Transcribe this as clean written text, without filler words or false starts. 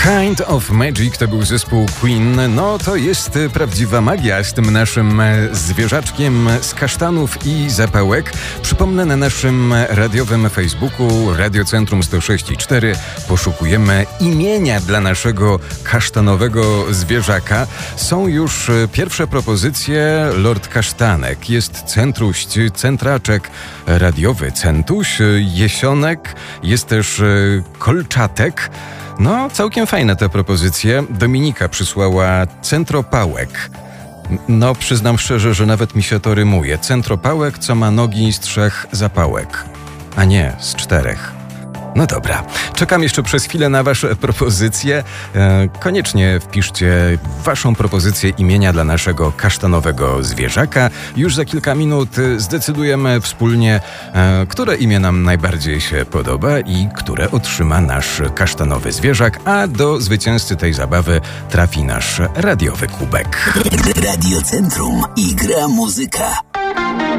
Kind of Magic to był zespół Queen. No to jest prawdziwa magia z tym naszym zwierzaczkiem z kasztanów i zapałek. Przypomnę, na naszym radiowym Facebooku Radiocentrum 106.4 poszukujemy imienia dla naszego kasztanowego zwierzaka. Są już pierwsze propozycje. Lord Kasztanek, jest Centruś, Centraczek, radiowy Centuś, Jesionek, jest też Kolczatek. No, całkiem fajne te propozycje. Dominika przysłała Centropałek. No, przyznam szczerze, że nawet mi się to rymuje. Centropałek, co ma nogi z 3 zapałek. A nie, z 4. No dobra, czekam jeszcze przez chwilę na wasze propozycje. Koniecznie wpiszcie waszą propozycję imienia dla naszego kasztanowego zwierzaka. Już za kilka minut zdecydujemy wspólnie, które imię nam najbardziej się podoba i które otrzyma nasz kasztanowy zwierzak, a do zwycięzcy tej zabawy trafi nasz radiowy kubek. Radiocentrum i gra muzyka.